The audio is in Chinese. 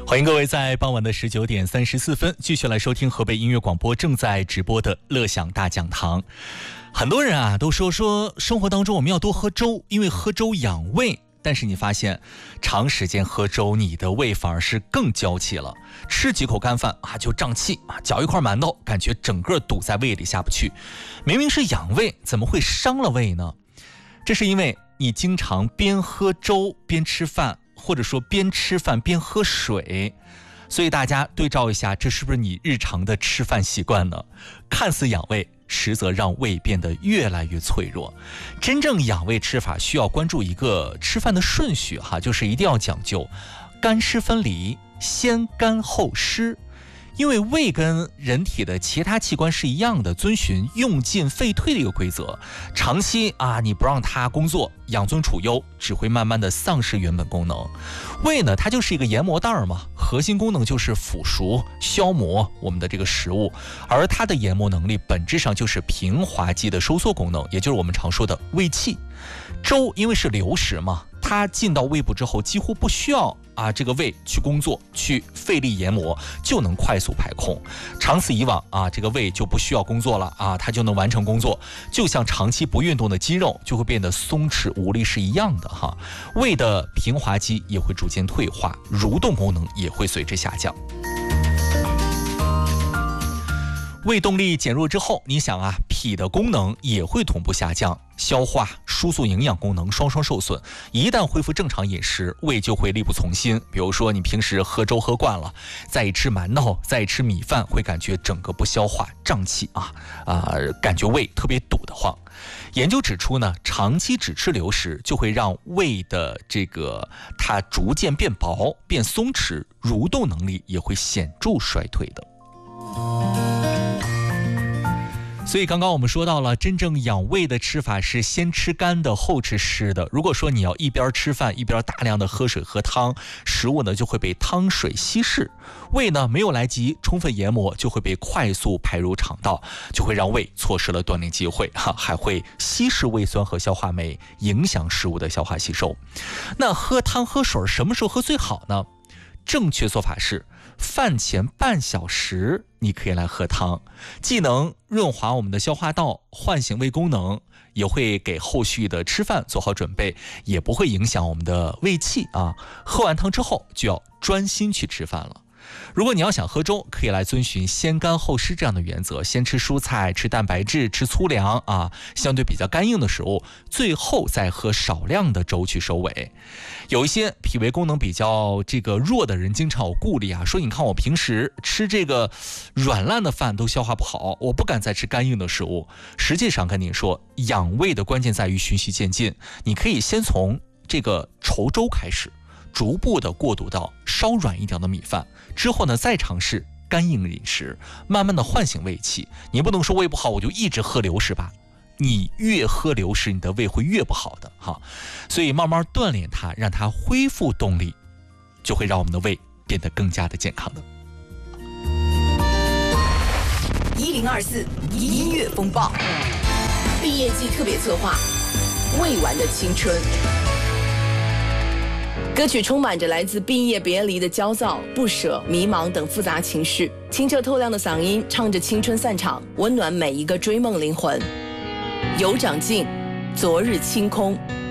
欢迎各位在傍晚的19点34分继续来收听河北音乐广播正在直播的乐享大讲堂。很多人啊都说生活当中我们要多喝粥，因为喝粥养胃。但是你发现长时间喝粥，你的胃反而是更娇气了，吃几口干饭啊就胀气啊，嚼一块馒头感觉整个堵在胃里下不去。明明是养胃，怎么会伤了胃呢？这是因为你经常边喝粥边吃饭，或者说边吃饭边喝水，所以大家对照一下，这是不是你日常的吃饭习惯呢？看似养胃，实则让胃变得越来越脆弱。真正养胃吃法需要关注一个吃饭的顺序就是一定要讲究干湿分离，先干后湿。因为胃跟人体的其他器官是一样的，遵循用进废退的一个规则。长期你不让它工作，养尊处优，只会慢慢的丧失原本功能。胃呢，它就是一个研磨袋嘛，核心功能就是腐熟消磨我们的这个食物，而它的研磨能力本质上就是平滑肌的收缩功能，也就是我们常说的胃气。粥因为是流食嘛，它进到胃部之后几乎不需要这个胃去工作，去费力研磨，就能快速排空。长此以往这个胃就不需要工作了它就能完成工作，就像长期不运动的肌肉就会变得松弛无力是一样的胃的平滑肌也会逐渐退化，蠕动功能也会随之下降。胃动力减弱之后，你想脾的功能也会同步下降，消化、输送营养功能双双受损。一旦恢复正常饮食，胃就会力不从心。比如说你平时喝粥喝惯了，再一吃馒头，再一吃米饭，会感觉整个不消化、胀气感觉胃特别堵得慌。研究指出呢，长期只吃流食就会让胃的它逐渐变薄、变松弛，蠕动能力也会显著衰退的。所以刚刚我们说到了，真正养胃的吃法是先吃干的后吃湿的。如果说你要一边吃饭一边大量的喝水喝汤，食物呢就会被汤水稀释，胃呢没有来及充分研磨，就会被快速排入肠道，就会让胃错失了锻炼机会还会稀释胃酸和消化酶，影响食物的消化吸收。那喝汤喝水什么时候喝最好呢？正确做法是饭前半小时你可以来喝汤，既能润滑我们的消化道，唤醒胃功能，也会给后续的吃饭做好准备，也不会影响我们的胃气喝完汤之后就要专心去吃饭了。如果你要想喝粥，可以来遵循先干后湿这样的原则，先吃蔬菜，吃蛋白质，吃粗粮相对比较干硬的食物，最后再喝少量的粥去收尾。有一些脾胃功能比较弱的人经常有顾虑说你看我平时吃软烂的饭都消化不好，我不敢再吃干硬的食物。实际上跟你说，养胃的关键在于循序渐进，你可以先从稠粥开始，逐步的过渡到稍软一点的米饭，之后呢再尝试干硬饮食，慢慢的唤醒胃气。你不能说胃不好我就一直喝流食吧，你越喝流食你的胃会越不好的所以慢慢锻炼它，让它恢复动力，就会让我们的胃变得更加的健康的。 1024音乐风暴毕业季特别策划，未完的青春。歌曲充满着来自毕业别离的焦躁、不舍、迷茫等复杂情绪，清澈透亮的嗓音唱着青春散场，温暖每一个追梦灵魂。有长进，昨日清空。